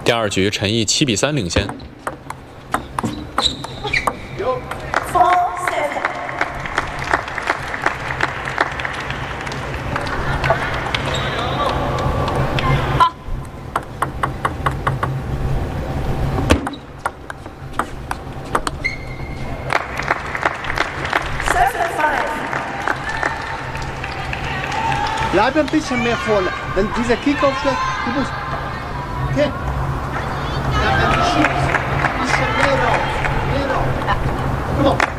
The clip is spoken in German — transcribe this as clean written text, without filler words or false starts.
第二局陈毅7比3领先。 Bleib ein bisschen mehr vorne. Wenn dieser Kickoff schlägt, du musst. Okay. Ja, wenn du schiebst, ein bisschen mehr raus. Mehr raus. Komm on.